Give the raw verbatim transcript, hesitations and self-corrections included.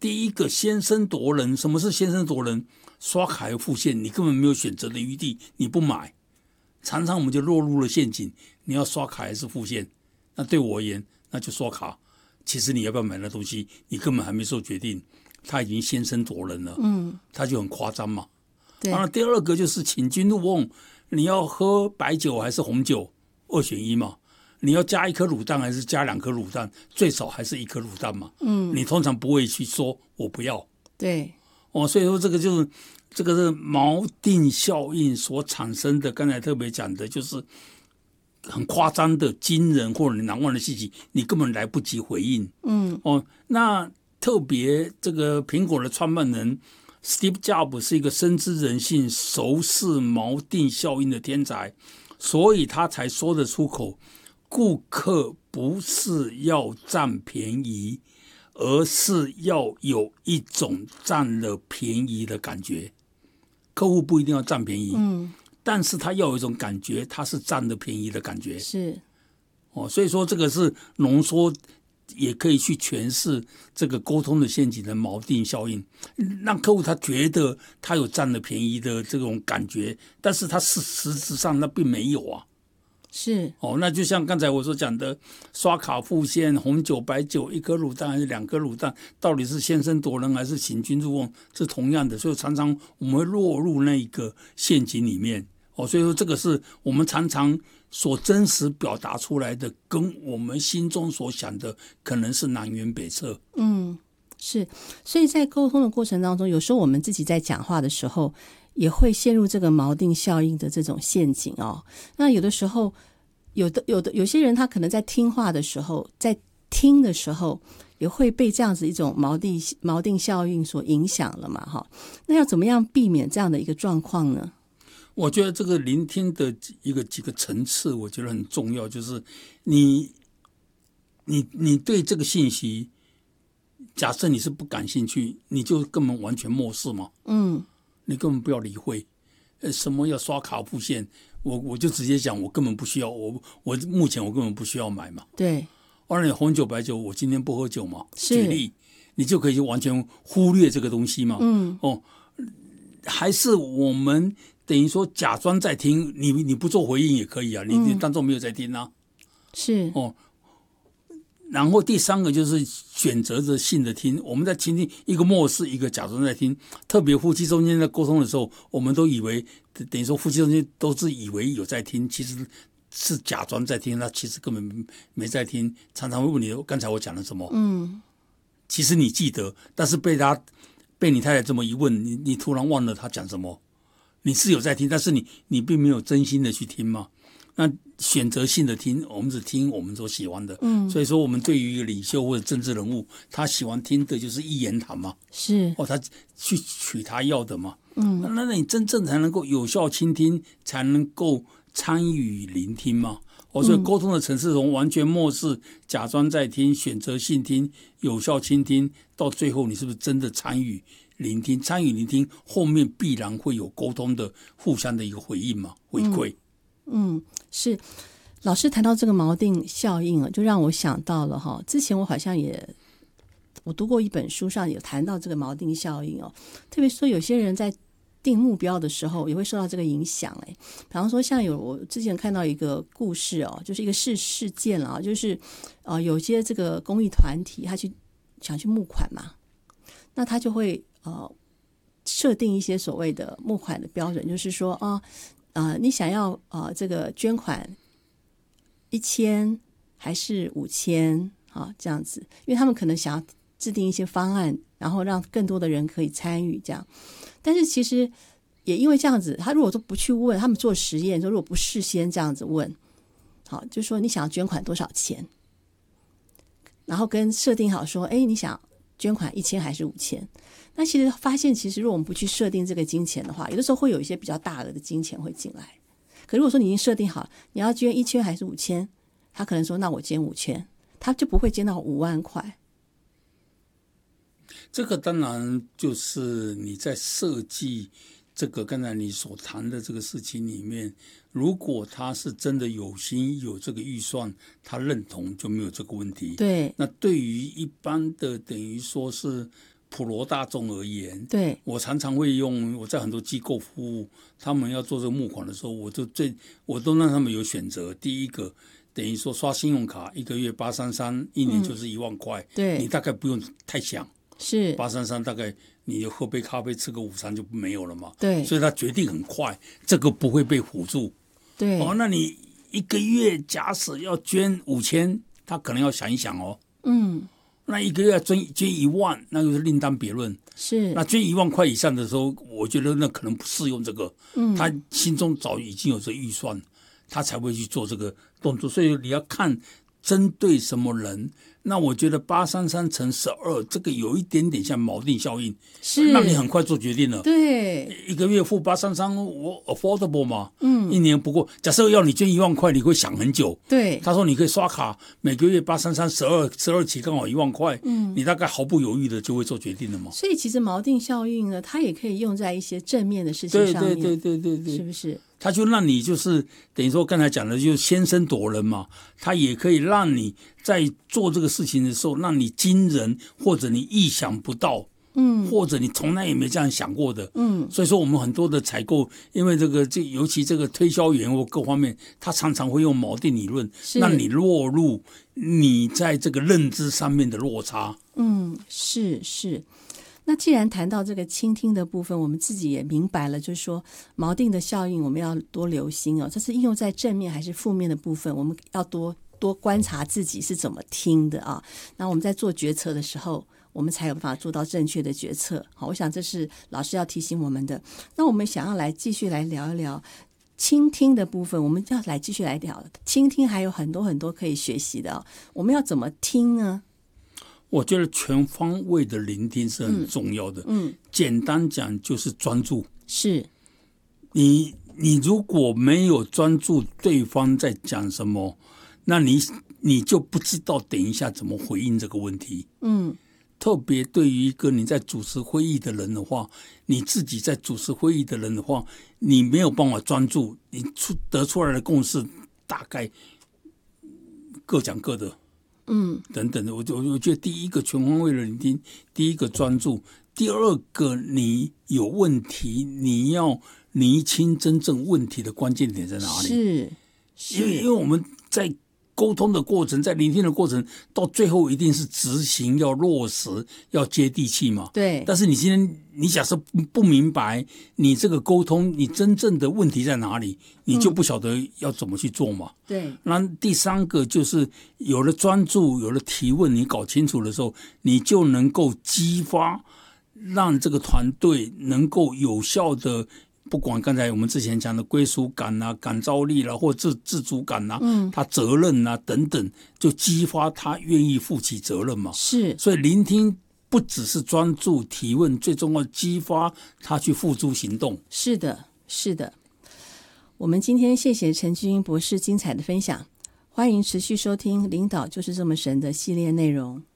第一个先声夺人，什么是先声夺人？刷卡又付现，你根本没有选择的余地，你不买，常常我们就落入了陷阱。你要刷卡还是付现？那对我而言，那就刷卡。其实你要不要买那东西，你根本还没做决定，他已经先声夺人了，嗯，他就很夸张嘛。对。然后第二个就是请君入瓮，你要喝白酒还是红酒，二选一嘛。你要加一颗卤蛋还是加两颗卤蛋，最少还是一颗卤蛋嘛。嗯，你通常不会去说我不要。 对。 哦，所以说这个就是这个是锚定效应所产生的。刚才特别讲的就是很夸张的、惊人或者难忘的事情，你根本来不及回应。嗯，哦，那特别这个苹果的创办人 Steve Jobs 是一个深知人性、熟视锚定效应的天才，所以他才说得出口。顾客不是要占便宜，而是要有一种占了便宜的感觉。客户不一定要占便宜，嗯，但是他要有一种感觉，他是占了便宜的感觉。 是， 哦，所以说这个是浓缩，也可以去诠释这个沟通的陷阱的锚定效应，让客户他觉得他有占了便宜的这种感觉，但是他是实质上那并没有啊。 是哦，那就像刚才我所讲的，刷卡付现，红酒、白酒，一颗卤蛋还是两颗卤蛋，到底是先声夺人还是请君入瓮，是同样的。所以常常我们会落入那个陷阱里面。哦，所以说这个是我们常常所真实表达出来的，跟我们心中所想的可能是南辕北辙。 嗯，是。所以在沟通的过程当中，有时候我们自己在讲话的时候，也会陷入这个锚定效应的这种陷阱哦。那有的时候，有的有的有些人他可能在听话的时候，在听的时候，也会被这样子一种锚定锚定效应所影响了嘛，哈。那要怎么样避免这样的一个状况呢？ 我觉得这个聆听的一个几个层次，我觉得很重要，就是你你你对这个信息，假设你是不感兴趣，你就根本完全漠视嘛。嗯。你根本不要理会，呃，什么要刷卡付现，我我就直接讲，我根本不需要，我我目前我根本不需要买嘛。 对， 而且红酒白酒，我今天不喝酒嘛，举例，你就可以完全忽略这个东西嘛。嗯，哦，还是我们等于说假装在听，你你不做回应也可以啊，你你当作没有在听啊。 是哦。然后第三个就是选择着性的听，我们在倾听，一个漠视，一个假装在听。特别夫妻中间在沟通的时候，我们都以为等于说夫妻中间都是以为有在听，其实是假装在听，他其实根本没在听。常常会问你刚才我讲了什么，嗯，其实你记得，但是被他被你太太这么一问，你你突然忘了他讲什么。你是有在听，但是你你并没有真心的去听嘛。那选择性的听，我们只听我们所喜欢的。嗯，所以说我们对于一个领袖或者政治人物，他喜欢听的就是一言堂嘛。 是哦，他去取他要的嘛。嗯，那那你真正才能够有效倾听，才能够参与聆听嘛。哦，所以沟通的层次从完全漠视、假装在听、选择性听、有效倾听，到最后你是不是真的参与聆听？参与聆听后面必然会有沟通的互相的一个回应嘛，回馈。嗯嗯，是。老师谈到这个锚定效应啊，就让我想到了哈，之前我好像也我读过一本书上有谈到这个锚定效应哦，特别说有些人在定目标的时候也会受到这个影响哎。比方说像有我之前看到一个故事哦，就是一个事事件啊，就是呃有些这个公益团体他去想去募款嘛，那他就会呃设定一些所谓的募款的标准，就是说啊。呃，你想要呃这个捐款一千还是五千啊？这样子，因为他们可能想要制定一些方案，然后让更多的人可以参与这样。但是其实也因为这样子，他如果都不去问，他们做实验，就如果不事先这样子问，好，就说你想要捐款多少钱，然后跟设定好说，哎，你想捐款一千还是五千？那其实发现，其实如果我们不去设定这个金钱的话，有的时候会有一些比较大额的金钱会进来。可如果说你已经设定好你要捐一千还是五千，他可能说那我捐五千，他就不会捐到五万块。 这个当然就是你在设计这个刚才你所谈的这个事情里面，如果他是真的有心有这个预算，他认同就没有这个问题。 对。 那对于一般的等于说是普罗大众而言， 对， 我常常会用我在很多机构服务，他们要做这个募款的时候，我就最我都让他们有选择。第一个等于说刷信用卡，一个月八三三，一年就是一万块， 嗯、对， 你大概不用太想， 是八三三，大概你就喝杯咖啡吃个午餐就没有了嘛， 对， 所以他决定很快，这个不会被唬住， 对， 哦，那你一个月假使要捐五千，他可能要想一想哦， 嗯。 那一个月捐捐一万，那就是另当别论。 是， 那捐一万块以上的时候，我觉得那可能不适用这个。 嗯， 他心中早已经有这预算，他才会去做这个动作。所以你要看针对什么人。那我觉得八三三乘十二这个有一点点像锚定效应， 是让你很快做决定了。 对， 一个月付八三三，我 affordable 嘛， 嗯， 一年不过，假设要你捐一万块，你会想很久。 对， 他说你可以刷卡，每个月八三三十二十二期刚好一万块，嗯，你大概毫不犹豫的就会做决定了嘛。 所以其实锚定效应呢，它也可以用在一些正面的事情上面， 对对对对对对， 是不是？ 他就让你就是等于说刚才讲的，就先声夺人嘛。他也可以让你在做这个事情的时候，让你惊人，或者你意想不到，嗯，或者你从来也没这样想过的，嗯。所以说我们很多的采购，因为这个这尤其这个推销员或各方面，他常常会用锚定理论，让你落入你在这个认知上面的落差。 嗯，是是。那既然谈到这个倾听的部分，我们自己也明白了，就是说锚定的效应我们要多留心哦，这是应用在正面还是负面的部分，我们要多多观察自己是怎么听的啊。那我们在做决策的时候，我们才有办法做到正确的决策。好，我想这是老师要提醒我们的。那我们想要来继续来聊一聊倾听的部分，我们要来继续来聊倾听，还有很多很多可以学习的哦。我们要怎么听呢？ 我觉得全方位的聆听是很重要的。嗯，嗯简单讲就是专注。 是， 你你如果没有专注对方在讲什么，那你你就不知道等一下怎么回应这个问题。嗯，特别对于一个你在主持会议的人的话，你自己在主持会议的人的话，你没有办法专注，你出得出来的共识大概各讲各的。嗯，等等的，我我我觉得第一个全方位的聆听，第一个专注，第二个你有问题，你要厘清真正问题的关键点在哪里。 是，是因为因为我们在沟通的过程，在聆听的过程，到最后一定是执行，要落实，要接地气嘛。 对。 但是你今天你假设不明白你这个沟通，你真正的问题在哪里，你就不晓得要怎么去做嘛。 嗯、对。 那第三个就是有了专注，有了提问，你搞清楚的时候，你就能够激发，让这个团队能够有效的。不管刚才我们之前讲的归属感啊、感召力啦、啊，或自自主感啊，嗯，他责任啊等等，就激发他愿意负起责任嘛。 是， 所以聆听不只是专注提问，最重要激发他去付诸行动。 是的，是的。我们今天谢谢陈志英博士精彩的分享，欢迎持续收听《领导就是这么神》的系列内容。